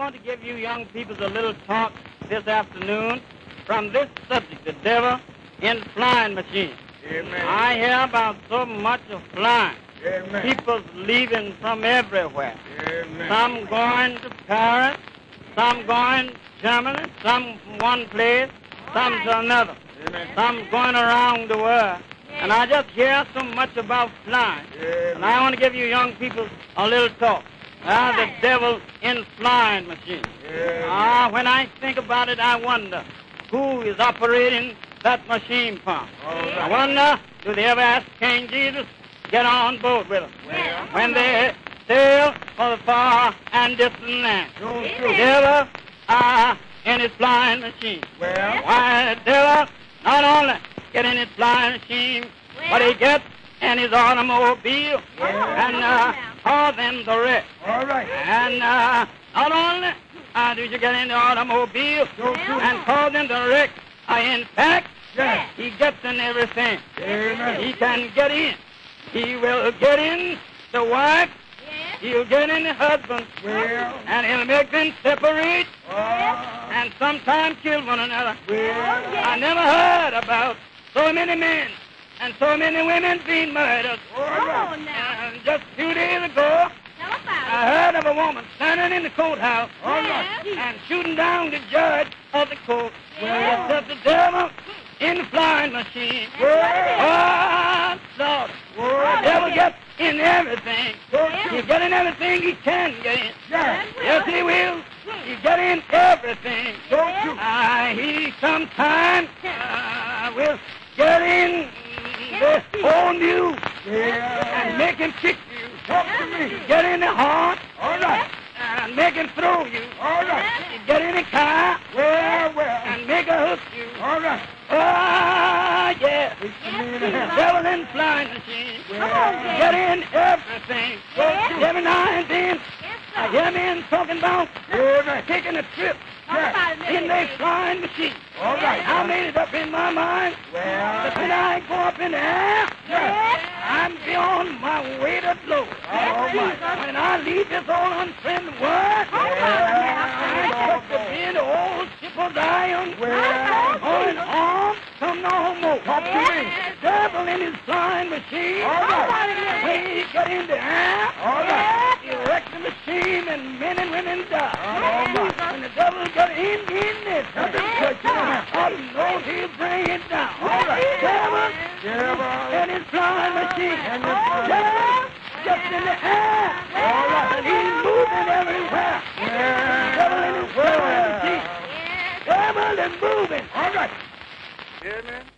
want to give you young people a little talk this afternoon from this subject, the devil in flying machines. Amen. I hear about so much of flying. Amen. People leaving from everywhere. Amen. Some going to Paris, some going to Germany, some from one place, some to another. Amen. Some going around the world. And I just hear so much about flying. Amen. And I want to give you young people a little talk. The devil in flying machines. Amen. When I think about it, I wonder who is operating that machine pump. Right. I wonder, do they ever ask King Jesus get on board with them Well, when they sail for the far and distant land? The devil in his flying machine. well, Why, the devil not only get in his flying machine, but he gets in his automobile and cause them to wreck. all right. And not only do you get in the automobile and cause them to wreck, in fact, Yes. he gets in everything. Amen. He can get in. He will get in the wife. He'll get in the husband. Well, And he'll make them separate uh, and sometimes kill one another. well, I never heard about so many men and so many women being murdered. all right. And just a few days ago, I heard of a woman standing in the courthouse All right. and shooting down the judge of the court. Well. It's just the devil in the flying machine. Well, Oh, Lord. well, The devil gets in everything. He get in everything he can get in. yes. Yes, he will. He get in everything. Don't you? He sometimes will get in the own you Yeah. and make him kick you. Talk to me. Get in the heart All right. and make him throw you. All right. Get in the car Well, and make her hook you. all right. Yeah. Preach to me in the house. Devil in flying machine. Well, Get in everything. Every now and then I hear men talking about Amen. taking a trip Yes. in their flying machine. All right. I made it up in my mind Well, that when I go up in the air, I'm beyond my weighted load. all right. When I leave this old unfriendly world, I took to be the old ship of Zion. Well, Going on, come no more. Talk to me. Devil in his flying machine. All right. When he get in the air, All right. he wrecks the machine and men and women die. All right. When the devil get in this, all he knows he'll bring it down. All right. Devil Devil. in his flying machine. And his flying Devil just in the air. All right. And he's moving everywhere. Devil in his flying machine. Devil is moving. All right. Amen.